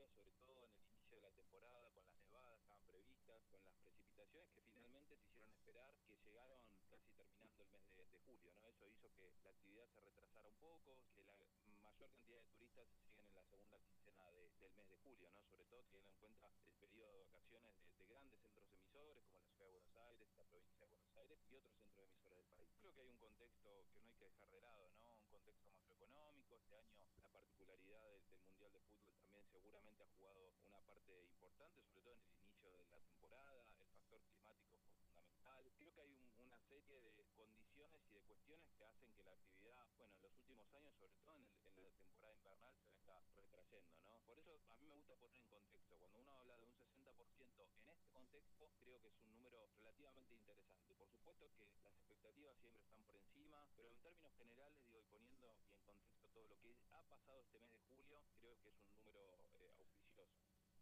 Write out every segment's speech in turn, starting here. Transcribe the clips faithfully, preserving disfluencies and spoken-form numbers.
julio, sobre todo en el inicio de la temporada, con las nevadas que estaban previstas, con las precipitaciones que finalmente se hicieron esperar, que llegaron casi terminando el mes de, de julio, ¿no? Eso hizo que la actividad se retrasara un poco, que la mayor cantidad de turistas lleguen en la segunda quincena de, del mes de julio, ¿no? Sobre todo teniendo en cuenta el periodo de vacaciones de, de grandes centros emisores como la Ciudad de Buenos Aires, la provincia de Buenos Aires y otros centros emisores del país. Creo que hay un contexto que no hay que dejar de lado, ¿no? Un contexto macroeconómico. Este año la particularidad del, del Mundial de Fútbol también seguramente ha jugado una parte importante, sobre todo en el inicio de la temporada. El factor climático fue fundamental. Creo que hay un, una serie de condiciones y de cuestiones que hacen que la actividad, bueno, en los últimos años, sobre todo en, el, en la temporada invernal, se venga retrayendo, ¿no? Por eso a mí me gusta poner en contexto. Cuando uno habla de un sesenta por ciento en este contexto, creo que es un número relativamente interesante. Por supuesto que las expectativas siempre están por encima, pero en términos generales, digo, y poniendo y en contexto todo lo que ha pasado este mes de julio, creo que es un número eh, auspicioso.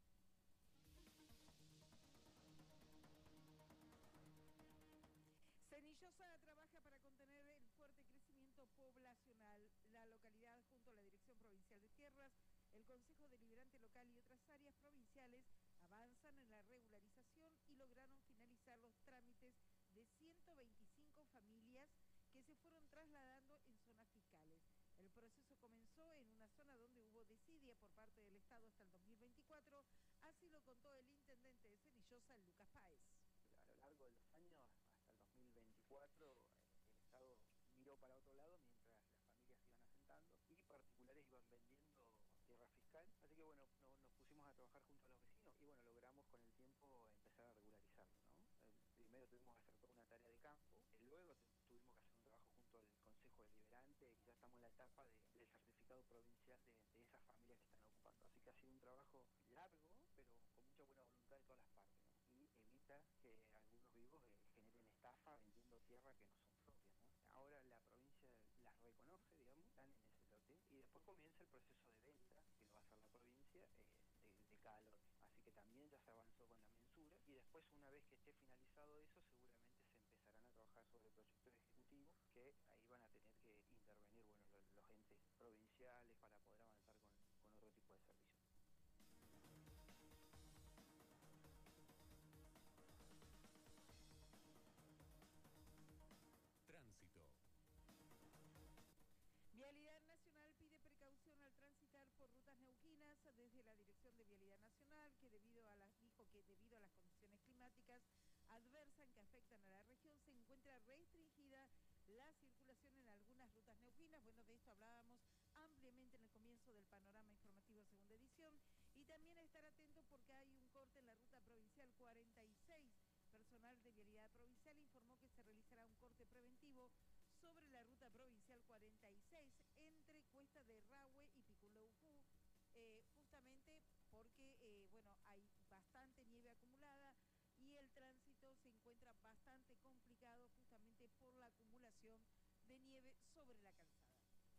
Cenillosa trabaja para contener el fuerte crecimiento poblacional. La localidad, junto a la Dirección Provincial de Tierras, el Consejo Deliberante Local y otras áreas provinciales, avanzan en la regularización y lograron finalizar los trámites de ciento veinticinco familias que se fueron trasladando en zonas fiscales. El proceso comenzó en una zona donde hubo desidia por parte del Estado hasta el dos mil veinticuatro, así lo contó el intendente de Cenillosa, Lucas Páez. A lo largo de los años, hasta el dos mil veinticuatro, el Estado miró para otro lado mientras las familias se iban asentando y particulares iban vendiendo tierra fiscal. Así que bueno, no, nos pusimos a trabajar junto a los vecinos y bueno, logramos con el tiempo empezar a regularizarlo, ¿no? Primero tuvimos que hacer toda una tarea de campo, y luego tuvimos que hacer un trabajo junto al Consejo Deliberante y ya estamos en la etapa de, del certificado provincial de, de esas familias que están ocupando. Así que ha sido un trabajo largo, pero con mucha buena voluntad de todas las partes, ¿no? Y evita que algunos vivos eh, generen estafa vendiendo tierra que no son propias, ¿no? Ahora la provincia las reconoce, digamos, están en ese lote y después comienza el proceso de venta que lo va a hacer la provincia eh, de, de cada lote. Así que también ya se avanzó con la mensura y después, una vez que esté finalizado eso, seguramente se empezarán a trabajar sobre proyectos ejecutivos que ahí van a tener que intervenir, bueno, los, los entes provinciales para poder avanzar con, con otro tipo de servicios. Tránsito. Vialidad Nacional pide precaución al transitar por rutas neuquinas desde la Dirección de Vialidad Nacional, que debido a las, dijo que debido a las condiciones climáticas adversas que afectan a la región, se encuentra restringida la circulación en algunas rutas neuquinas. Bueno, de esto hablábamos ampliamente en el comienzo del panorama informativo segunda edición, y también a estar atento porque hay un corte en la ruta provincial cuarenta y seis. Personal de Vialidad Provincial informó que se realizará un corte preventivo sobre la ruta provincial cuarenta y seis entre Cuesta de Rahue y Piculeucú, eh, justamente porque, eh, bueno, hay bastante nieve acumulada y el tránsito se encuentra bastante complicado justamente por la acumulación de nieve sobre la calzada.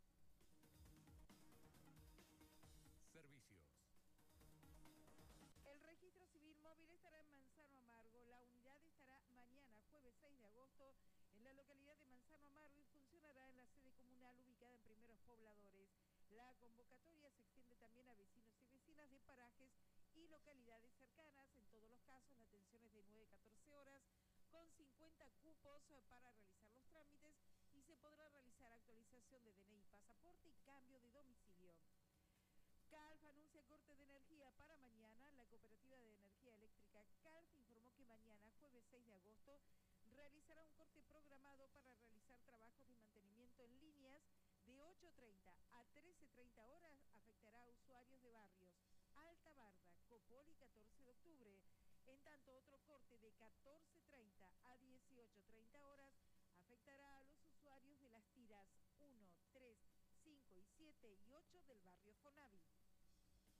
Servicios. El registro civil móvil estará en Manzano Amargo. La unidad estará mañana, jueves seis de agosto, en la localidad de Manzano Amargo y funcionará en la sede comunal ubicada en Primeros Pobladores. La convocatoria se extiende también a vecinos y vecinas de parajes y localidades cercanas. En todos los casos, la atención es de nueve a catorce horas, con cincuenta cupos para realizar los trámites, y se podrá realizar actualización de D N I, pasaporte y cambio de domicilio. CALF anuncia corte de energía para mañana. La Cooperativa de Energía Eléctrica CALF informó que mañana, jueves seis de agosto, realizará un corte programado para realizar trabajos de mantenimiento en líneas de ocho treinta a trece treinta horas. Afectará a usuarios de barrios Alta Barda, Copol y catorce de octubre. En tanto, otro corte de catorce treinta a dieciocho treinta horas afectará a los usuarios de las tiras uno, tres, cinco y siete y ocho del barrio Fonavi.